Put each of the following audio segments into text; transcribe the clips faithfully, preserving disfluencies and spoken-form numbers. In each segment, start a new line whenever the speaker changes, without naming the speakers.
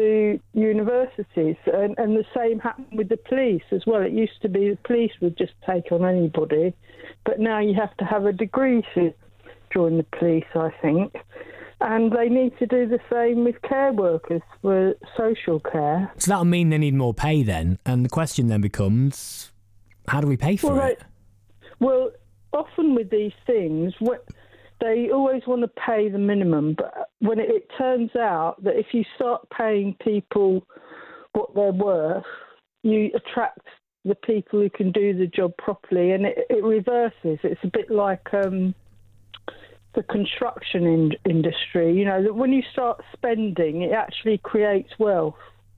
to universities, and, and the same happened with the police as well. It used to be the police would just take on anybody, but now you have to have a degree to join the police, I think. And they need to do the same with care workers for social care.
So that'll mean they need more pay then, and the question then becomes, how do we pay for
well,
it?
They, well, often with these things, what, they always want to pay the minimum, but when it, it turns out that if you start paying people what they're worth, you attract the people who can do the job properly, and it, it reverses. It's a bit like um, the construction in, industry. You know, that when you start spending, it actually creates wealth.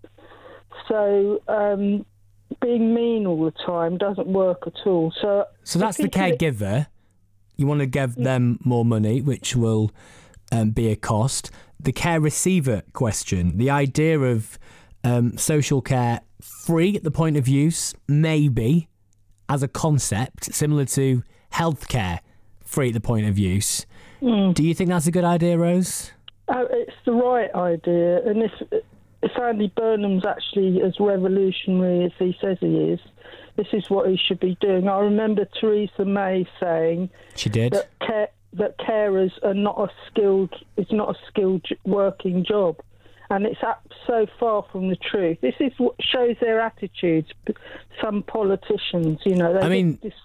So um, being mean all the time doesn't work at all. So,
so that's the caregiver. You want to give them more money, which will um, be a cost. The care receiver question, the idea of um, social care free at the point of use, maybe as a concept, similar to healthcare free at the point of use. Mm. Do you think that's a good idea, Rose?
Oh, it's the right idea. And if, if Andy Burnham's actually as revolutionary as he says he is, this is what he should be doing. I remember Theresa May saying
she did
that, care, that carers are not a skilled. It's not a skilled working job, and it's up so far from the truth. This is what shows their attitudes. Some politicians, you know, they
I mean,
this...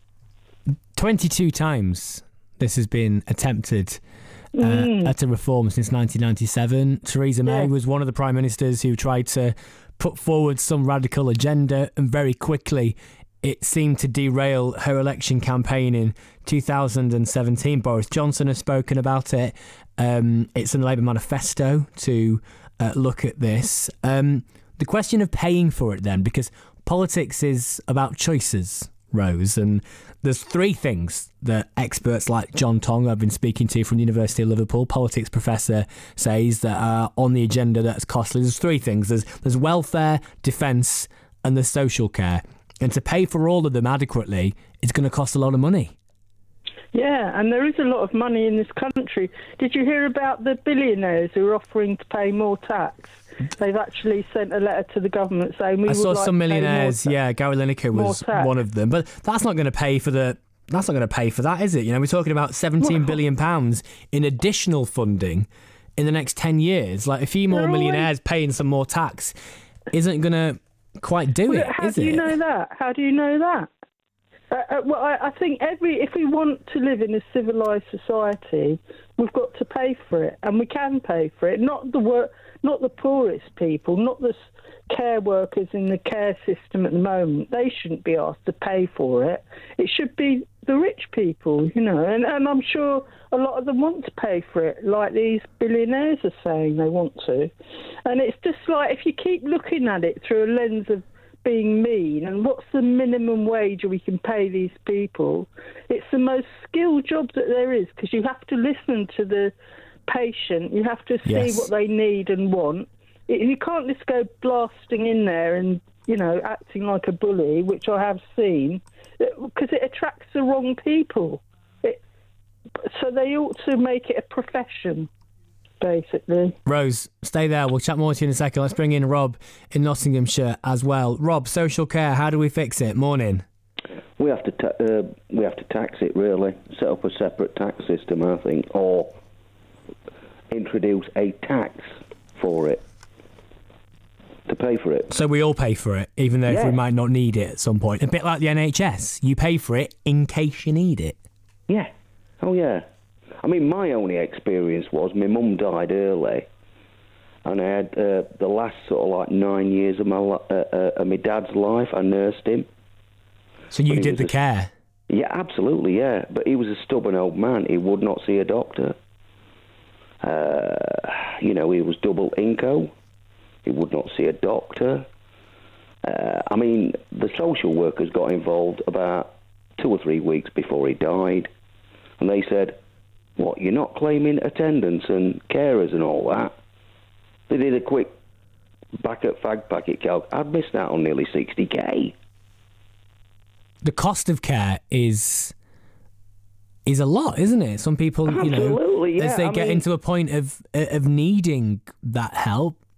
twenty-two times this has been attempted. Uh, mm. at a reform since nineteen ninety-seven. Theresa May yeah. was one of the prime ministers who tried to put forward some radical agenda, and very quickly it seemed to derail her election campaign in two thousand seventeen. Boris Johnson has spoken about it. Um, it's in the Labour manifesto to uh, look at this. Um, the question of paying for it then, because politics is about choices, Rose, and there's three things that experts like John Tong, I've been speaking to from the University of Liverpool, politics professor, says that are on the agenda that's costly. There's three things. There's there's welfare, defence, and there's social care. And to pay for all of them adequately, it's going to cost a lot of money.
Yeah, and there is a lot of money in this country. Did you hear about the billionaires who are offering to pay more tax? They've actually sent a letter to the government saying we
I
would
saw
like
some
to pay
millionaires.
more ta-
Yeah, Gary Lineker was one of them, but that's not going to pay for the. That's not going to pay for that, is it? You know, we're talking about seventeen billion pounds in additional funding in the next ten years. Like a few more
They're
millionaires
always...
paying some more tax isn't going to quite do
well,
it,
how
is
do
it?
you know that? How do you know that? Uh, uh, well, I, I think every if we want to live in a civilised society, we've got to pay for it, and we can pay for it. Not the work, not the poorest people, not the care workers in the care system at the moment. They shouldn't be asked to pay for it. It should be the rich people, you know. And, and I'm sure a lot of them want to pay for it, like these billionaires are saying they want to. And it's just like if you keep looking at it through a lens of being mean and what's the minimum wage we can pay these people, it's the most skilled job that there is, because you have to listen to the patient, you have to see
yes.
what they need and want. It, you can't just go blasting in there and, you know, acting like a bully, which I have seen, because it attracts the wrong people. It, so they ought to make it a profession, basically.
Rose, stay there. We'll chat more to you in a second. Let's bring in Rob in Nottinghamshire as well. Rob, social care, how do we fix it? Morning.
We have to ta- uh, we have to tax it, really. Set up a separate tax system, I think, or introduce a tax for it, to pay for it.
So we all pay for it, even though
yeah.
if we might not need it at some point. A bit like the N H S. You pay for it in case you need it.
Yeah. Oh, yeah. I mean, my only experience was my mum died early, and I had uh, the last sort of like nine years of my uh, uh, of my dad's life. I nursed him.
So you did the
a,
care?
Yeah, absolutely, yeah. But he was a stubborn old man. He would not see a doctor. Uh, you know, he was double inco. He would not see a doctor. Uh, I mean, the social workers got involved about two or three weeks before he died, and they said, what, you're not claiming attendance and carers and all that? They did a quick back at fag packet calc. I'd missed out on nearly sixty k.
The cost of care is is a lot, isn't it? Some people,
Absolutely,
you know,
yeah.
as they
I
get
mean,
into a point of of needing that help,